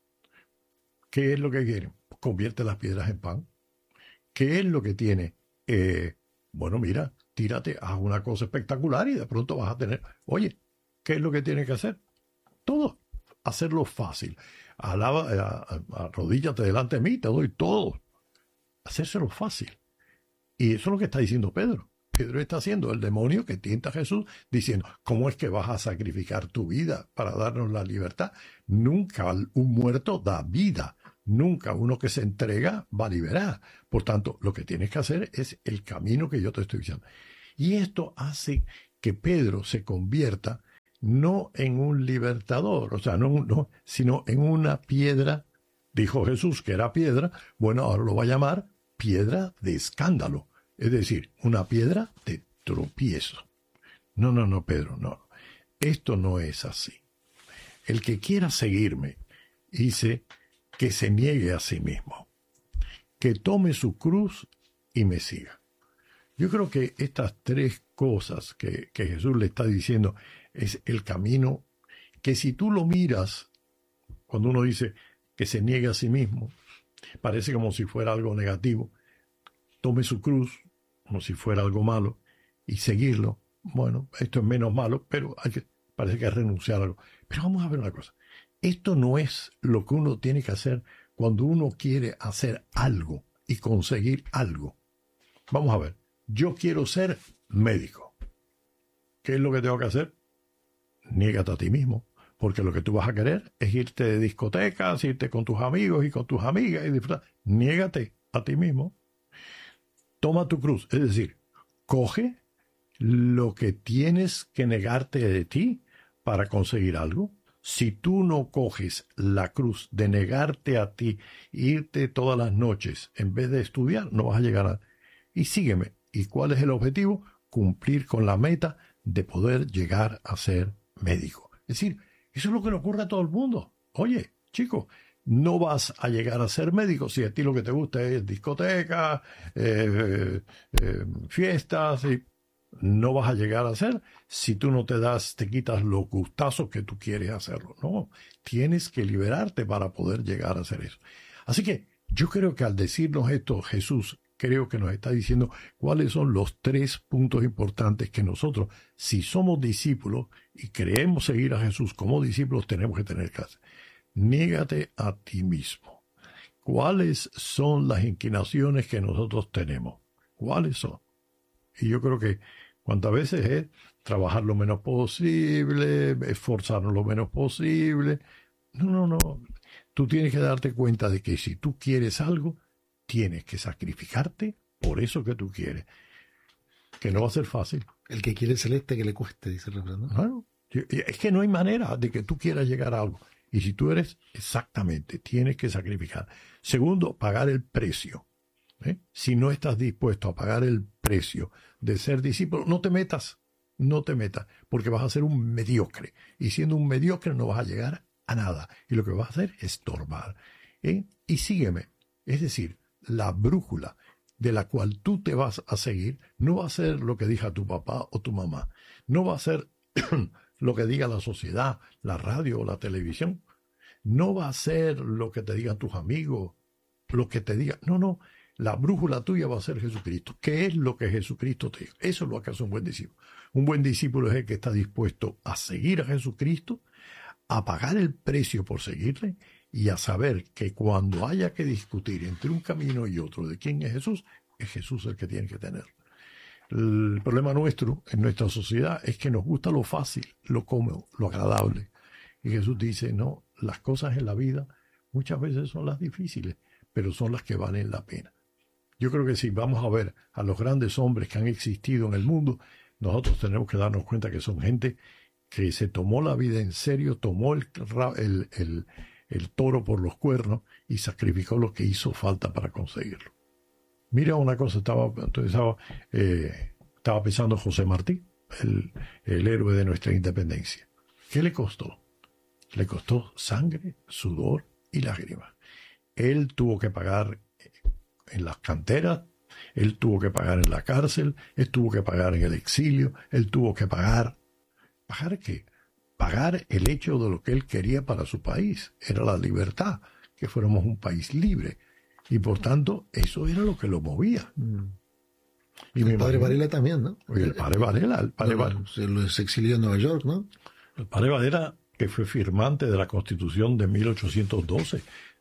¿Qué es lo que quieren? Convierte las piedras en pan. ¿Qué es lo que tiene? Eh, bueno, mira, tírate, haz una cosa espectacular y de pronto vas a tener... Oye, ¿qué es lo que tienes que hacer? Todo. Hacerlo fácil. Alaba, arrodíllate delante de mí, te doy todo. Hacérselo fácil. Y eso es lo que está diciendo Pedro. Pedro está haciendo el demonio que tienta a Jesús, diciendo, ¿cómo es que vas a sacrificar tu vida para darnos la libertad? Nunca un muerto da vida. Nunca uno que se entrega va a liberar. Por tanto, lo que tienes que hacer es el camino que yo te estoy diciendo. Y esto hace que Pedro se convierta no en un libertador, o sea, no, no, sino en una piedra. Dijo Jesús que era piedra, bueno, ahora lo va a llamar piedra de escándalo, es decir, una piedra de tropiezo. No, no, no, Pedro, no. Esto no es así. El que quiera seguirme, dice, que se niegue a sí mismo, que tome su cruz y me siga. Yo creo que estas tres cosas que, que Jesús le está diciendo es el camino que si tú lo miras, cuando uno dice que se niegue a sí mismo, parece como si fuera algo negativo. Tome su cruz como si fuera algo malo y seguirlo. Bueno, esto es menos malo, pero hay que, parece que hay que renunciar a algo. Pero vamos a ver una cosa. Esto no es lo que uno tiene que hacer cuando uno quiere hacer algo y conseguir algo. Vamos a ver. Yo quiero ser médico. ¿Qué es lo que tengo que hacer? Niégate a ti mismo. Porque lo que tú vas a querer es irte de discotecas, irte con tus amigos y con tus amigas y disfrutar. Niégate a ti mismo. Toma tu cruz. Es decir, coge lo que tienes que negarte de ti para conseguir algo. Si tú no coges la cruz de negarte a ti, irte todas las noches en vez de estudiar, no vas a llegar a... Y sígueme. ¿Y cuál es el objetivo? Cumplir con la meta de poder llegar a ser médico. Es decir, eso es lo que le ocurre a todo el mundo. Oye, chico, no vas a llegar a ser médico si a ti lo que te gusta es discoteca, eh, eh, fiestas, y no vas a llegar a ser si tú no te das, te quitas los gustazos que tú quieres hacerlo. No, tienes que liberarte para poder llegar a hacer eso. Así que yo creo que al decirnos esto, Jesús creo que nos está diciendo cuáles son los tres puntos importantes que nosotros, si somos discípulos y queremos seguir a Jesús como discípulos, tenemos que tener que hacer. Niégate a ti mismo. ¿Cuáles son las inclinaciones que nosotros tenemos? ¿Cuáles son? Y yo creo que cuántas veces es trabajar lo menos posible, esforzarnos lo menos posible. No, no, no. Tú tienes que darte cuenta de que si tú quieres algo, tienes que sacrificarte por eso que tú quieres. Que no va a ser fácil. El que quiere celeste que le cueste, dice el refrán, ¿no? Bueno, es que no hay manera de que tú quieras llegar a algo. Y si tú eres, exactamente, tienes que sacrificar. Segundo, pagar el precio. ¿Eh? Si no estás dispuesto a pagar el precio de ser discípulo, no te metas, no te metas, porque vas a ser un mediocre. Y siendo un mediocre no vas a llegar a nada. Y lo que vas a hacer es estorbar. ¿Eh? Y sígueme. Es decir, la brújula de la cual tú te vas a seguir no va a ser lo que diga tu papá o tu mamá. No va a ser lo que diga la sociedad, la radio o la televisión. No va a ser lo que te digan tus amigos, lo que te digan. No, no. La brújula tuya va a ser Jesucristo. ¿Qué es lo que Jesucristo te dice? Eso es lo que hace un buen discípulo. Un buen discípulo es el que está dispuesto a seguir a Jesucristo, a pagar el precio por seguirle y a saber que cuando haya que discutir entre un camino y otro de quién es Jesús, es Jesús el que tiene que tener. El problema nuestro en nuestra sociedad es que nos gusta lo fácil, lo cómodo, lo agradable. Y Jesús dice, no, las cosas en la vida muchas veces son las difíciles, pero son las que valen la pena. Yo creo que si vamos a ver a los grandes hombres que han existido en el mundo, nosotros tenemos que darnos cuenta que son gente que se tomó la vida en serio, tomó el, el, el, el toro por los cuernos y sacrificó lo que hizo falta para conseguirlo. Mira una cosa, estaba, estaba, eh, estaba pensando José Martí, el, el héroe de nuestra independencia. ¿Qué le costó? Le costó sangre, sudor y lágrimas. Él tuvo que pagar en las canteras Él tuvo que pagar en la cárcel, él tuvo que pagar en el exilio, él tuvo que pagar. ¿Pagar qué? Pagar el hecho de lo que él quería para su país. Era la libertad, que fuéramos un país libre. Y por tanto, eso era lo que lo movía. Mm. Y el mi padre imagino, Varela también, ¿no? Oye, el padre Varela, el padre, no, Varela, se lo se exilió en Nueva York, ¿no? el padre Varela, que fue firmante de la Constitución de mil ochocientos doce,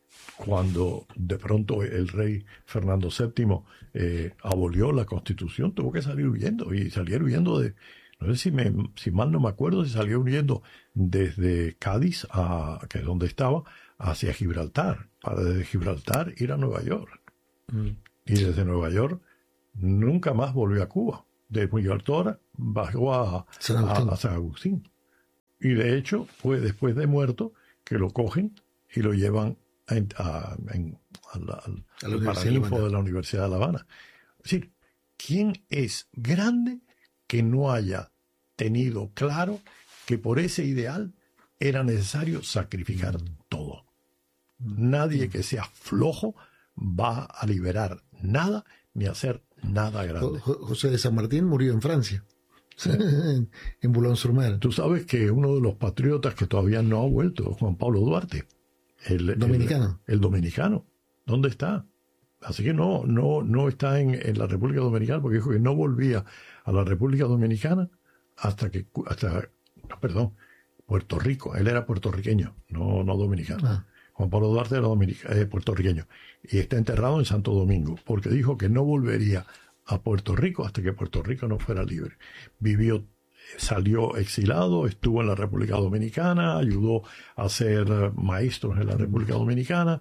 cuando de pronto el rey Fernando séptimo eh, abolió la Constitución, tuvo que salir huyendo, y salir huyendo de, no sé si, me, si mal no me acuerdo, si salió huyendo desde Cádiz, a, que es donde estaba, hacia Gibraltar, para desde Gibraltar ir a Nueva York. Mm. Y desde Nueva York nunca más volvió a Cuba. De Gibraltar bajó a San Agustín. A, a San Agustín. Y de hecho fue después de muerto que lo cogen y lo llevan a, a, en, a la, al, a la al Paraninfo de la Universidad de La Habana. Es decir, ¿quién es grande que no haya tenido claro que por ese ideal era necesario sacrificar mm. todo? Nadie mm. que sea flojo va a liberar nada ni a hacer nada grande. José de San Martín murió en Francia. Sí. en, en Boulogne-sur-Mer. Tú sabes que uno de los patriotas que todavía no ha vuelto, Juan Pablo Duarte, el dominicano. El, el dominicano. ¿Dónde está? Así que no, no, no está en, en la República Dominicana, porque dijo que no volvía a la República Dominicana hasta que, hasta, no, perdón, Puerto Rico. Él era puertorriqueño, no, no dominicano. Ah. Juan Pablo Duarte era eh, puertorriqueño. Y está enterrado en Santo Domingo, porque dijo que no volvería a Puerto Rico hasta que Puerto Rico no fuera libre. Vivió, salió exilado, estuvo en la República Dominicana, ayudó a ser maestros en la República Dominicana.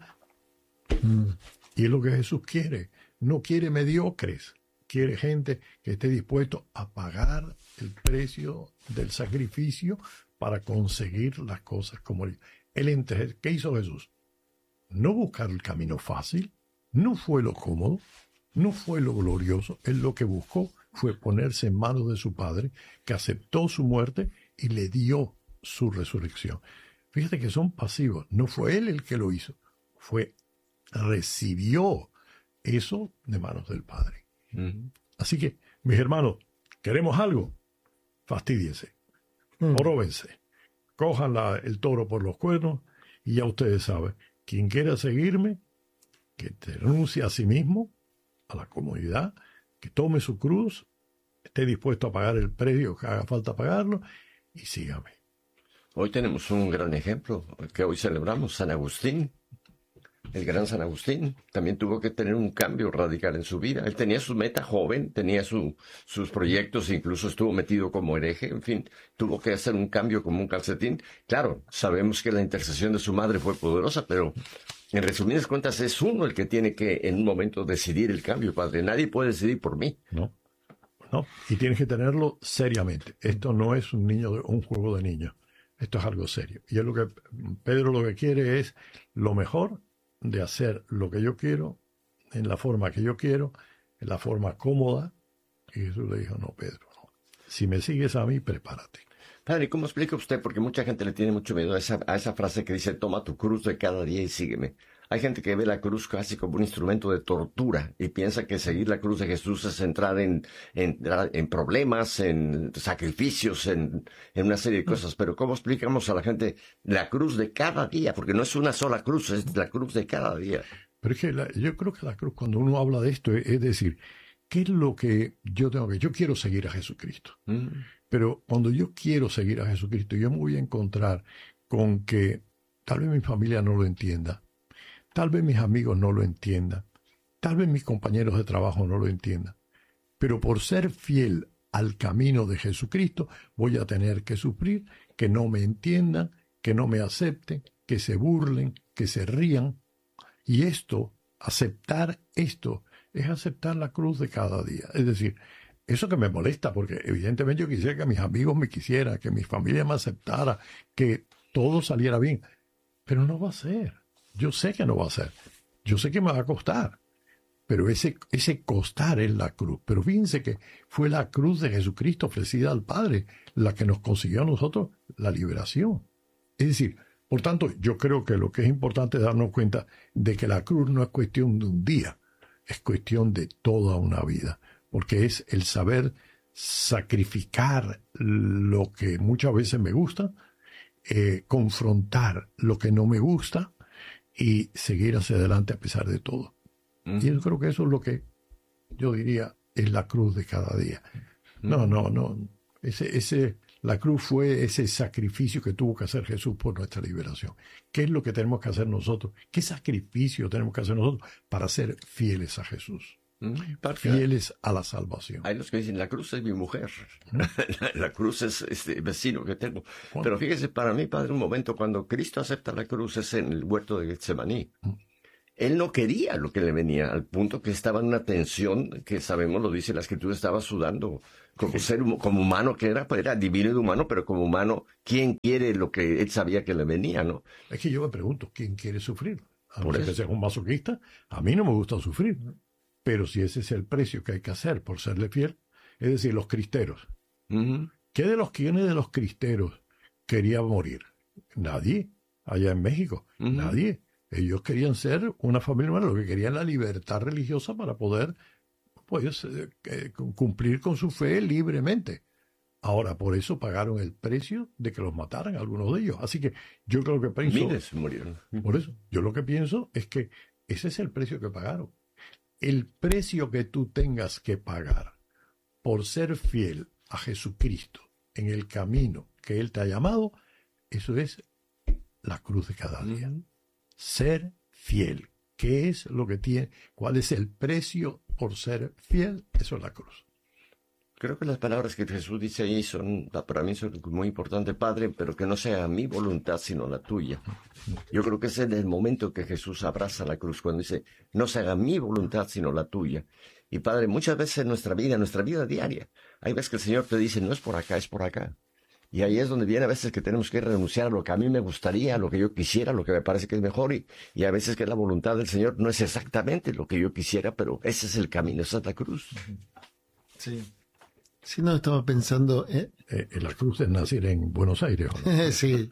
Mm. Y es lo que Jesús quiere. No quiere mediocres, quiere gente que esté dispuesto a pagar el precio del sacrificio para conseguir las cosas como él. Él entre, ¿qué hizo Jesús? No buscar el camino fácil, no fue lo cómodo, no fue lo glorioso. Él lo que buscó fue ponerse en manos de su Padre, que aceptó su muerte y le dio su resurrección. Fíjate que son pasivos. No fue él el que lo hizo, fue recibió eso de manos del Padre. Uh-huh. Así que, mis hermanos, ¿queremos algo? Fastidíense, uh-huh. Oróbense, cojan la, el toro por los cuernos y ya ustedes saben, quien quiera seguirme, que te renuncie a sí mismo, a la comodidad, que tome su cruz, esté dispuesto a pagar el precio que haga falta pagarlo y sígame. Hoy tenemos un gran ejemplo que hoy celebramos, San Agustín. El gran San Agustín también tuvo que tener un cambio radical en su vida. Él tenía su meta joven, tenía su, sus proyectos, incluso estuvo metido como hereje, en fin, tuvo que hacer un cambio como un calcetín. Claro, sabemos que la intercesión de su madre fue poderosa, pero en resumidas cuentas es uno el que tiene que en un momento decidir el cambio, padre. Nadie puede decidir por mí. No, no, y tienes que tenerlo seriamente. Esto no es un niño, un juego de niños. Esto es algo serio. Y es lo que Pedro lo que quiere es lo mejor de hacer lo que yo quiero, en la forma que yo quiero, en la forma cómoda. Y Jesús le dijo, no, Pedro, no. Si me sigues a mí, prepárate. Padre, ¿cómo explica usted? Porque mucha gente le tiene mucho miedo a esa, a esa frase que dice, toma tu cruz de cada día y sígueme. Hay gente que ve la cruz casi como un instrumento de tortura y piensa que seguir la cruz de Jesús es entrar en, en, en problemas, en sacrificios, en, en una serie de cosas. Pero ¿cómo explicamos a la gente la cruz de cada día? Porque no es una sola cruz, es la cruz de cada día. Pero es que la, yo creo que la cruz, cuando uno habla de esto, es, es decir, ¿qué es lo que yo tengo que...? Yo quiero seguir a Jesucristo. Mm. Pero cuando yo quiero seguir a Jesucristo, yo me voy a encontrar con que tal vez mi familia no lo entienda. Tal vez mis amigos no lo entiendan, tal vez mis compañeros de trabajo no lo entiendan, pero por ser fiel al camino de Jesucristo voy a tener que sufrir que no me entiendan, que no me acepten, que se burlen, que se rían. Y esto, aceptar esto, es aceptar la cruz de cada día. Es decir, eso que me molesta, porque evidentemente yo quisiera que mis amigos me quisieran, que mi familia me aceptara, que todo saliera bien, pero no va a ser. Yo sé que no va a ser. Yo sé que me va a costar. Pero ese, ese costar es la cruz. Pero fíjense que fue la cruz de Jesucristo ofrecida al Padre la que nos consiguió a nosotros la liberación. Es decir, por tanto, yo creo que lo que es importante es darnos cuenta de que la cruz no es cuestión de un día. es cuestión de toda una vida, porque es el saber sacrificar lo que muchas veces me gusta, eh, confrontar lo que no me gusta y seguir hacia adelante a pesar de todo. Uh-huh. Y yo creo que eso es lo que yo diría es la cruz de cada día. Uh-huh. No, no, no. Ese, ese, la cruz fue ese sacrificio que tuvo que hacer Jesús por nuestra liberación. ¿Qué es lo que tenemos que hacer nosotros? ¿Qué sacrificio tenemos que hacer nosotros para ser fieles a Jesús? Fieles a la salvación. Hay los que dicen, la cruz es mi mujer, la, la cruz es este vecino que tengo. ¿Cuándo? Pero fíjese, para mí, padre, un momento, cuando Cristo acepta la cruz es en el huerto de Getsemaní. ¿Mm? Él no quería lo que le venía, al punto que estaba en una tensión que sabemos, lo dice la Escritura, estaba sudando como ser, como humano que era, era divino y humano, pero como humano, ¿quién quiere lo que él sabía que le venía, no? Es que yo me pregunto, ¿quién quiere sufrir? A no ser que sea un masoquista, a mí no me gusta sufrir. Pero si ese es el precio que hay que hacer por serle fiel, es decir, los cristeros. Uh-huh. ¿Qué de los quiénes de los cristeros quería morir? Nadie. Allá en México, uh-huh. Nadie. Ellos querían ser una familia humana, lo que querían la libertad religiosa para poder pues, eh, cumplir con su fe libremente. Ahora, por eso pagaron el precio de que los mataran algunos de ellos. Así que yo creo que pienso... Miles murieron. Por eso, yo lo que pienso es que ese es el precio que pagaron. El precio que tú tengas que pagar por ser fiel a Jesucristo en el camino que Él te ha llamado, eso es la cruz de cada día. Uh-huh. Ser fiel. ¿Qué es lo que tiene? ¿Cuál es el precio por ser fiel? Eso es la cruz. Creo que las palabras que Jesús dice ahí son, para mí son muy importantes, Padre, pero que no sea mi voluntad, sino la tuya. Yo creo que ese es el momento que Jesús abraza la cruz, cuando dice, no se haga mi voluntad, sino la tuya. Y Padre, muchas veces en nuestra vida, en nuestra vida diaria, hay veces que el Señor te dice, no es por acá, es por acá. Y ahí es donde viene a veces que tenemos que renunciar a lo que a mí me gustaría, a lo que yo quisiera, a lo que me parece que es mejor. Y, y a veces que la voluntad del Señor no es exactamente lo que yo quisiera, pero ese es el camino, esa es la cruz. Sí. Sí, no, estaba pensando... ¿eh? Eh, la cruz es nacer en Buenos Aires. ¿No? Sí.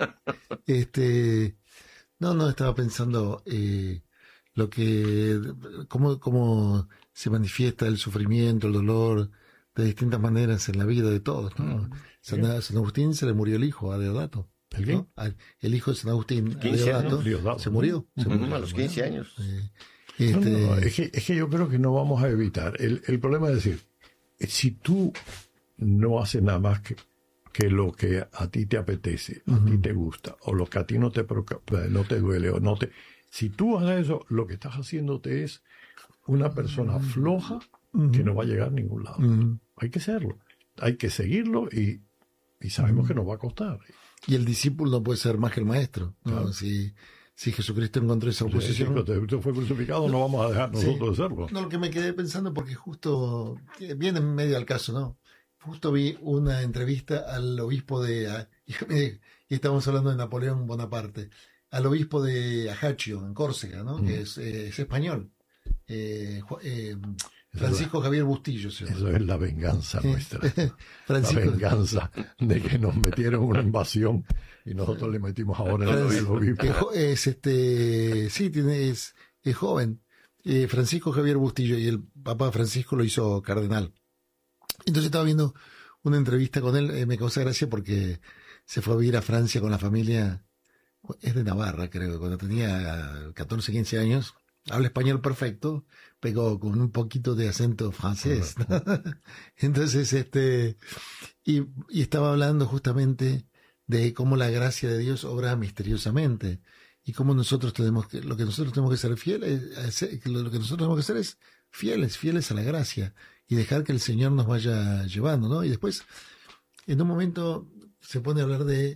Este, no, no, estaba pensando eh, lo que... Cómo, cómo se manifiesta el sufrimiento, el dolor, de distintas maneras en la vida de todos, ¿no? Mm, San, San Agustín se le murió el hijo a Deodato. ¿El qué? ¿No? El hijo de San Agustín, a Deodato, Deodato, se murió. Se uh-huh, murió a los quince años. Eh, este... no, no, este... es, que, es que yo creo que no vamos a evitar. El, el problema es decir, si tú no haces nada más que, que lo que a ti te apetece, a uh-huh. ti te gusta, o lo que a ti no te, no te duele, o no te... Si tú haces eso, lo que estás haciéndote es una persona floja uh-huh. que no va a llegar a ningún lado. Uh-huh. Hay que serlo. Hay que seguirlo y, y sabemos uh-huh. que nos va a costar. Y el discípulo no puede ser más que el maestro, ¿no? Claro. Si, si Jesucristo encontró esa oposición... Si Cristo fue crucificado, no vamos a dejar nosotros sí. de serlo. No, lo que me quedé pensando, porque justo viene en medio al caso, ¿no? Justo vi una entrevista al obispo de... A, y, y estábamos hablando de Napoleón Bonaparte, al obispo de Ajaccio, en Córcega, ¿no? Mm. Que es, eh, es español. Eh, eh, Francisco la, Javier Bustillo. ¿Sí? Eso es la venganza nuestra. Francisco, la venganza de que nos metieron una invasión y nosotros le metimos ahora en el obispo. Es este, sí, tiene, es, es joven. Eh, Francisco Javier Bustillo, y el Papa Francisco lo hizo cardenal. Entonces estaba viendo una entrevista con él, eh, me causa gracia porque se fue a vivir a Francia con la familia, es de Navarra creo, cuando tenía catorce, quince años, habla español perfecto, pero con un poquito de acento francés, ¿no? Entonces, este, y, y estaba hablando justamente de cómo la gracia de Dios obra misteriosamente, y cómo nosotros tenemos que, lo que nosotros tenemos que ser fieles, lo que nosotros tenemos que hacer es fieles, fieles a la gracia, y dejar que el Señor nos vaya llevando, ¿no? Y después, en un momento, se pone a hablar de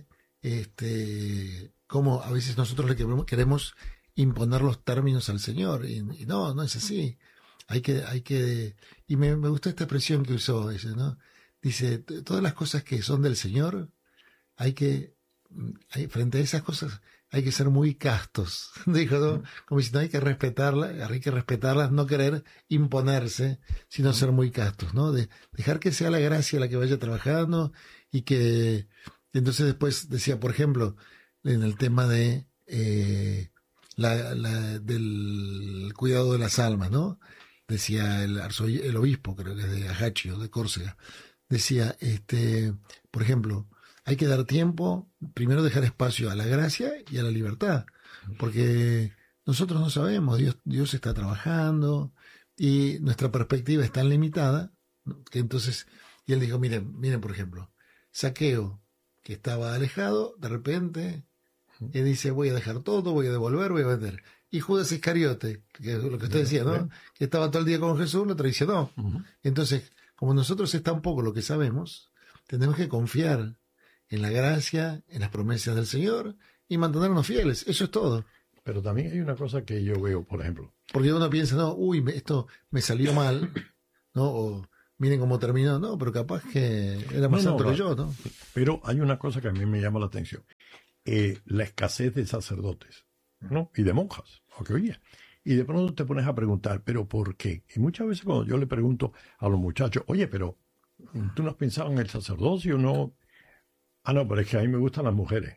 este cómo a veces nosotros le queremos, queremos imponer los términos al Señor, y, y no, no es así. Hay que, hay que, y me, me gustó esta expresión que usó, dice, ¿no? Dice, todas las cosas que son del Señor, hay que, hay, frente a esas cosas, hay que ser muy castos, dijo, ¿no? Como diciendo, hay que respetarlas, hay que respetarlas, no querer imponerse, sino ser muy castos, ¿no? De dejar que sea la gracia la que vaya trabajando, y que, entonces después decía, por ejemplo, en el tema de, eh, la, la, del cuidado de las almas, ¿no? decía el, arzoy, el obispo, creo que es de Ajaccio, de Córcega, decía, este, por ejemplo, hay que dar tiempo, primero dejar espacio a la gracia y a la libertad, porque nosotros no sabemos, Dios, Dios está trabajando y nuestra perspectiva es tan limitada, ¿no? Que entonces, y él dijo, miren, miren por ejemplo, Zaqueo, que estaba alejado, de repente, él dice, voy a dejar todo, voy a devolver, voy a vender. Y Judas Iscariote, que es lo que usted decía, ¿no? Que estaba todo el día con Jesús, lo traicionó. Uh-huh. Entonces, como nosotros es tan poco lo que sabemos, tenemos que confiar en la gracia, en las promesas del Señor y mantenernos fieles. Eso es todo. Pero también hay una cosa que yo veo, por ejemplo. Porque uno piensa, no, uy, esto me salió mal, ¿no? O miren cómo terminó. No, pero capaz que era más no, santo no, que yo, ¿no? Pero hay una cosa que a mí me llama la atención. Eh, la escasez de sacerdotes, ¿no? Y de monjas, porque oye. Y de pronto te pones a preguntar, ¿pero por qué? Y muchas veces cuando yo le pregunto a los muchachos, oye, pero ¿tú no has pensado en el sacerdocio? No. Ah, no, pero es que a mí me gustan las mujeres.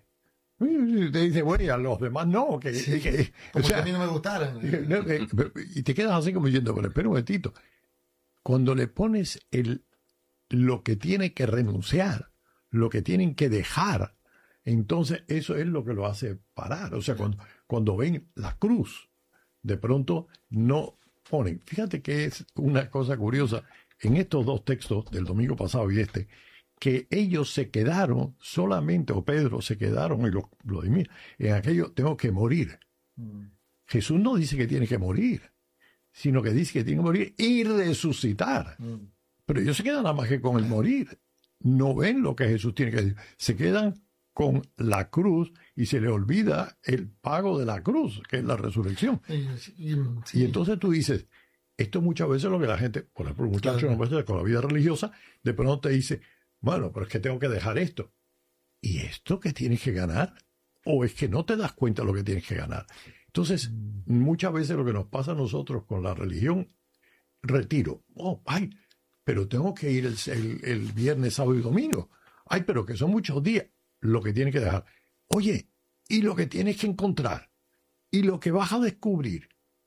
Y te dice, bueno, y a los demás no. Que, sí, que, como o sea, que a mí no me gustaran. Y te quedas así como diciendo, pero espera un momentito. Cuando le pones el, lo que tiene que renunciar, lo que tienen que dejar, entonces eso es lo que lo hace parar. O sea, cuando, cuando ven la cruz, de pronto no ponen. Fíjate que es una cosa curiosa en estos dos textos del domingo pasado y este, que ellos se quedaron solamente, o Pedro se quedaron, y lo, lo de en aquello tengo que morir. Mm. Jesús no dice que tiene que morir, sino que dice que tiene que morir y resucitar. Mm. Pero ellos se quedan nada más que con el morir. No ven lo que Jesús tiene que decir. Se quedan con la cruz y se le olvida el pago de la cruz, que es la resurrección. Sí, sí, sí. Y entonces tú dices, esto muchas veces es lo que la gente, por ejemplo, un muchacho claro. con la vida religiosa, de pronto te dice, bueno, pero es que tengo que dejar esto. ¿Y esto qué tienes que ganar? ¿O es que no te das cuenta de lo que tienes que ganar? Entonces, mm. muchas veces lo que nos pasa a nosotros con la religión, retiro. Oh, ay, pero tengo que ir el, el, el viernes, sábado y domingo. Ay, pero que son muchos días. Lo que tienes que dejar. Oye, y lo que tienes que encontrar. Y lo que vas a descubrir.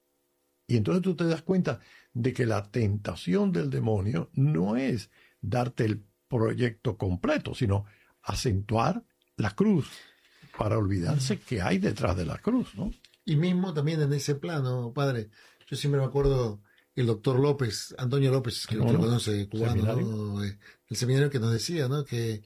Y entonces tú te das cuenta de que la tentación del demonio no es darte el proyecto completo, sino acentuar la cruz para olvidarse que hay detrás de la cruz, ¿no? Y mismo también en ese plano, padre, yo siempre me acuerdo el doctor López, Antonio López, que no, lo conoce, cubano, ¿no? El seminario que nos decía, ¿no? Que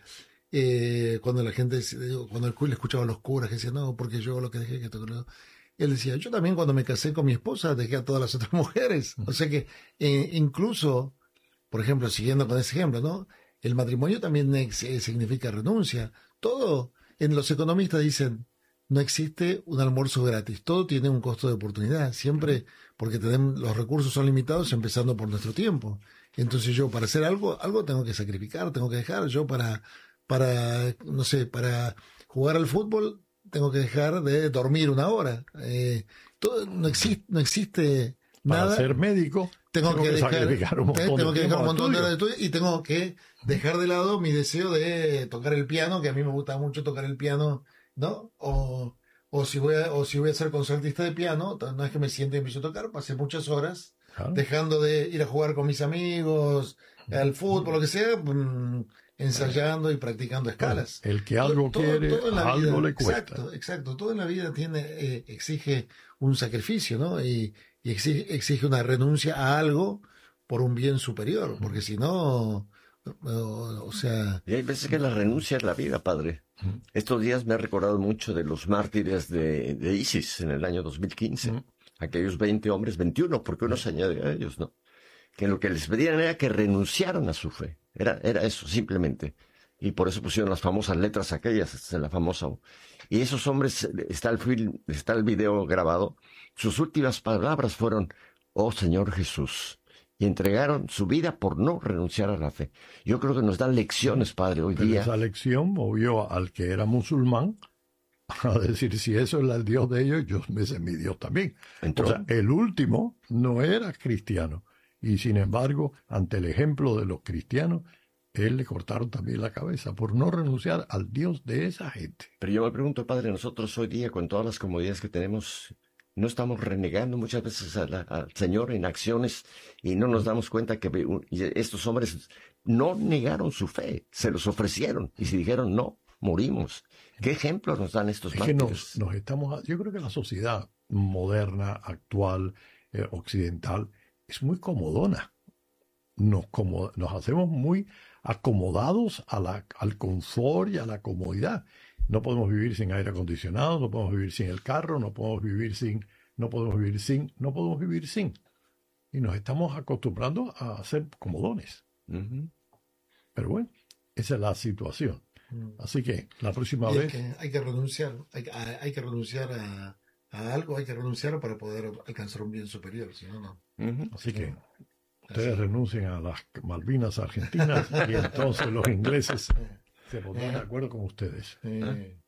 eh, cuando la gente, cuando el le escuchaba a los curas que decían, no, porque yo lo que dejé, que esto, que lo... Él decía, yo también cuando me casé con mi esposa dejé a todas las otras mujeres. O sea que eh, incluso, por ejemplo, siguiendo con ese ejemplo, ¿no? El matrimonio también ex- significa renuncia. Todo, en los economistas dicen, no existe un almuerzo gratis. Todo tiene un costo de oportunidad. Siempre, porque tenemos, los recursos son limitados, empezando por nuestro tiempo. Entonces yo, para hacer algo, algo tengo que sacrificar, tengo que dejar. Yo para, para, no sé, para jugar al fútbol, tengo que dejar de dormir una hora. Eh, todo, no existe, no existe nada. Para ser médico, tengo, tengo que, que sacrificar un montón, tengo de, que dejar un montón de horas de estudio y tengo que dejar de lado mi deseo de tocar el piano, que a mí me gusta mucho tocar el piano, ¿no? O, o si voy a, o si voy a ser concertista de piano, no es que me siente y empiezo a tocar, pasé muchas horas claro. dejando de ir a jugar con mis amigos, al fútbol, lo que sea, mmm, ensayando y practicando escalas. El que algo todo, quiere, todo, todo algo vida, le cuesta. Exacto, exacto. Todo en la vida tiene, eh, exige un sacrificio, ¿no? Y, y exige, exige una renuncia a algo por un bien superior, porque si no, o, o sea... Y hay veces que la renuncia es la vida, padre. Uh-huh. Estos días me he recordado mucho de los mártires de, de ISIS en el año dos mil quince. Uh-huh. Aquellos veinte hombres, veintiuno, porque uno se añade a ellos, ¿no? Que lo que les pedían era que renunciaran a su fe. Era, era eso, simplemente. Y por eso pusieron las famosas letras aquellas, la famosa. Y esos hombres, está el film, está el video grabado, sus últimas palabras fueron, oh Señor Jesús. Y entregaron su vida por no renunciar a la fe. Yo creo que nos dan lecciones, padre, hoy Pero día. Esa lección movió al que era musulmán a decir, si eso es el Dios de ellos, yo ese es mi Dios también. Entonces, o sea, el último no era cristiano. Y sin embargo, ante el ejemplo de los cristianos, él le cortaron también la cabeza por no renunciar al Dios de esa gente. Pero yo me pregunto, padre, nosotros hoy día, con todas las comodidades que tenemos, no estamos renegando muchas veces a la, al Señor en acciones y no nos damos cuenta que estos hombres no negaron su fe, se los ofrecieron y si dijeron no, morimos. ¿Qué ejemplos nos dan estos es que mártires? nos, nos estamos, yo creo que la sociedad moderna, actual, eh, occidental, es muy comodona. Nos, como, nos hacemos muy acomodados a la, al confort y a la comodidad. No podemos vivir sin aire acondicionado, no podemos vivir sin el carro, no podemos vivir sin, no podemos vivir sin, no podemos vivir sin. Y nos estamos acostumbrando a ser comodones. Uh-huh. Pero bueno, esa es la situación. Así que la próxima Y vez... que hay que renunciar, hay, hay que renunciar a, a algo, hay que renunciar para poder alcanzar un bien superior, si no, no. Uh-huh. Así que ustedes Así. renuncien a las Malvinas argentinas y entonces los ingleses se pondrán de acuerdo con ustedes. Eh.